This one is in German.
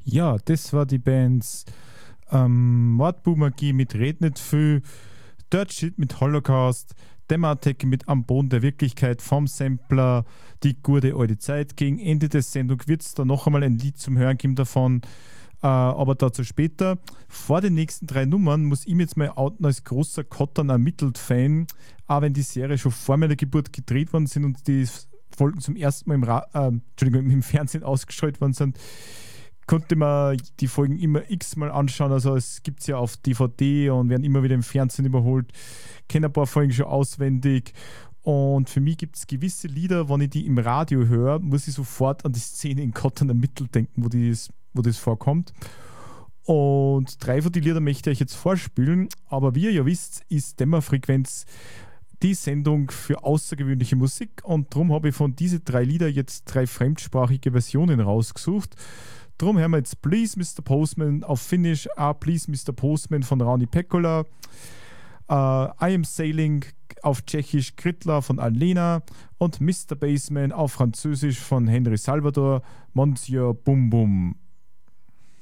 Ja, das war die Bands Mordbumagie mit Red nicht viel, Dirt Shit mit Holocaust, Thematik mit Am Boden der Wirklichkeit vom Sampler, die gute alte Zeit. Gegen Ende der Sendung wird es da noch einmal ein Lied zum Hören geben davon, aber dazu später. Vor den nächsten drei Nummern muss ich mich jetzt mal outen als großer Cotton Ermittelt-Fan, auch wenn die Serie schon vor meiner Geburt gedreht worden sind und die Folgen zum ersten Mal im Fernsehen ausgestrahlt worden sind, konnte man die Folgen immer x-mal anschauen. Also es gibt es ja auf DVD und werden immer wieder im Fernsehen überholt. Kenne ein paar Folgen schon auswendig. Und für mich gibt es gewisse Lieder, wenn ich die im Radio höre, muss ich sofort an die Szene in Cotton Ermittelt denken, wo das vorkommt. Und drei von den Liedern möchte ich euch jetzt vorspielen. Aber wie ihr ja wisst, ist Dämmerfrequenz die Sendung für außergewöhnliche Musik. Und darum habe ich von diesen drei Lieder jetzt drei fremdsprachige Versionen rausgesucht. Drum hören wir jetzt Please Mr. Postman auf Finnisch, Please Mr. Postman von Rauni Pekkola, I Am Sailing auf Tschechisch, Kritla von Alena und Mr. Bassman auf Französisch von Henry Salvador, Monsieur Bum Bum.